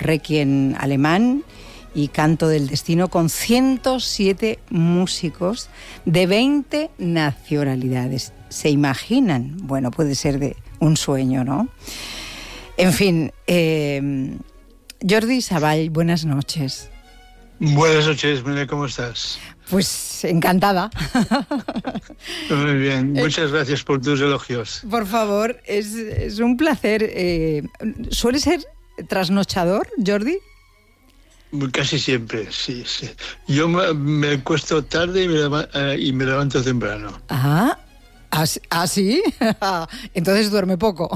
requiem alemán y Canto del Destino, con 107 músicos de 20 nacionalidades. ¿Se imaginan? Bueno, puede ser de un sueño, ¿no? En fin, Jordi Savall, buenas noches. Buenas noches, María, ¿cómo estás? Pues encantada. Muy bien, muchas gracias por tus elogios. Por favor, es un placer. ¿Suele ser trasnochador, Jordi? Casi siempre, sí. Yo me acuesto tarde y me levanto temprano. ¿Ah, sí? Entonces duerme poco.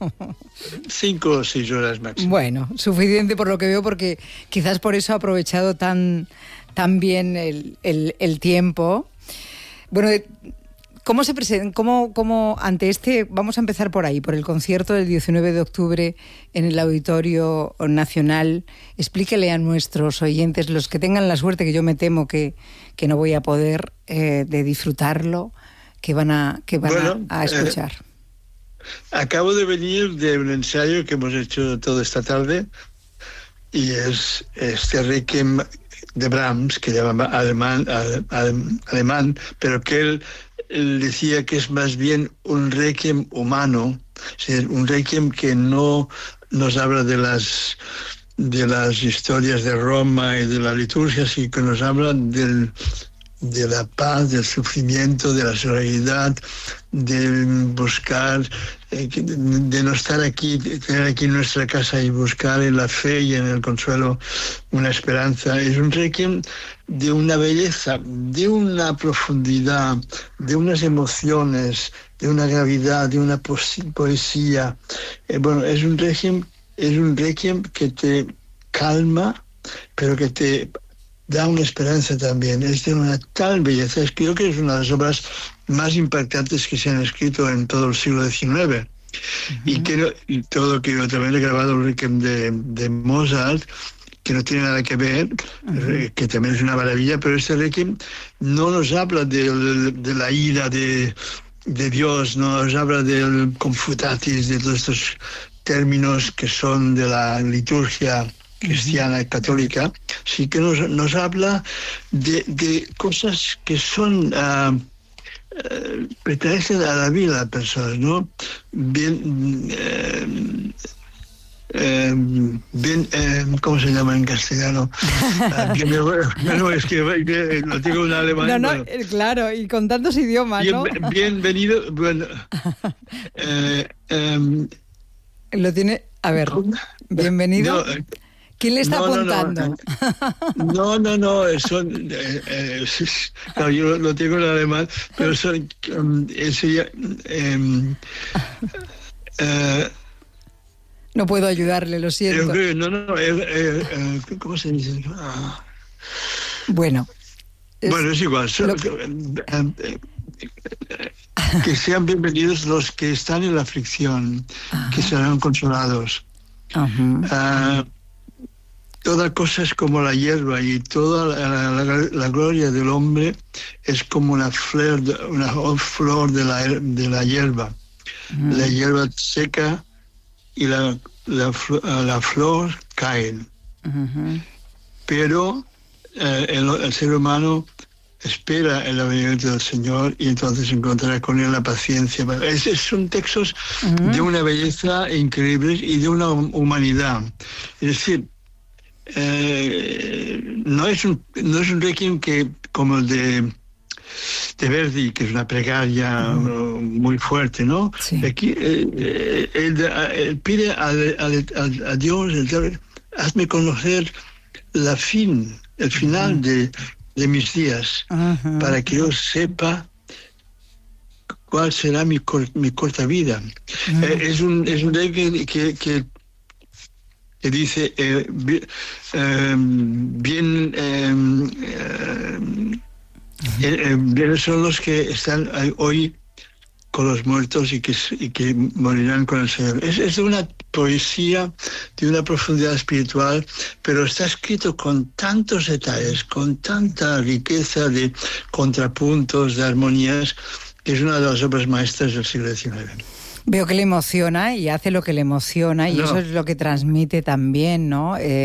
5 o 6 horas máximo. Bueno, suficiente por lo que veo, porque quizás por eso ha aprovechado tan bien el tiempo. Bueno, ¿cómo se presenta? ¿Cómo ante vamos a empezar por ahí, por el concierto del 19 de octubre en el Auditorio Nacional? Explíquele a nuestros oyentes, los que tengan la suerte, que yo me temo que no voy a poder, de disfrutarlo, que van a escuchar. Acabo de venir de un ensayo que hemos hecho toda esta tarde, y es este Requiem de Brahms, que llama alemán, pero que él decía que es más bien un requiem humano, es decir, un requiem que no nos habla de las historias de Roma y de la liturgia, sino que nos habla de la paz, del sufrimiento, de la solidaridad, de buscar, de no estar aquí, tener aquí nuestra casa y buscar en la fe y en el consuelo una esperanza. Es un requiem de una belleza, de una profundidad, de unas emociones, de una gravedad, de una poesía. Es un requiem que te calma, pero que te da una esperanza también. Es de una tal belleza. Creo que es una de las obras más impactantes que se han escrito en todo el siglo XIX. Uh-huh. Y todo que yo también he grabado el Requiem de Mozart, que no tiene nada que ver, uh-huh, que también es una maravilla, pero este Requiem no nos habla de la ira de Dios, no nos habla del Confutatis, de todos estos términos que son de la liturgia cristiana y católica, sí que nos habla de cosas que son pertenecen a la vida de las personas, ¿no? ¿Cómo se llama en castellano? Es que lo tengo en alemán. No, claro, y con tantos idiomas, ¿no? Bienvenido, bueno. Lo tiene, a ver, bienvenido. No, ¿quién le está apuntando? No, yo lo tengo en alemán, pero no puedo ayudarle, lo siento. ¿Cómo se dice? Bueno, es igual. Que sean bienvenidos los que están en la aflicción, que serán consolados. Toda cosa es como la hierba, y toda la gloria del hombre es como una flor de la hierba. Uh-huh. La hierba seca y la flor caen. Uh-huh. Pero el ser humano espera el avenimiento del Señor, y entonces encontrará con él la paciencia. Son textos, uh-huh, de una belleza increíble y de una humanidad. Es decir, no es un requiem como el de Verdi, que es una plegaria muy fuerte, ¿no? Sí. Aquí él pide a Dios, hazme conocer el final, uh-huh, de mis días, uh-huh, para que yo sepa cuál será mi corta vida. Uh-huh. Es un requiem que dice, bien son los que están hoy con los muertos y que morirán con el Señor. Es de una poesía, de una profundidad espiritual, pero está escrito con tantos detalles, con tanta riqueza de contrapuntos, de armonías, que es una de las obras maestras del siglo XIX. Veo que le emociona y hace lo que le emociona, y eso es lo que transmite también, ¿no?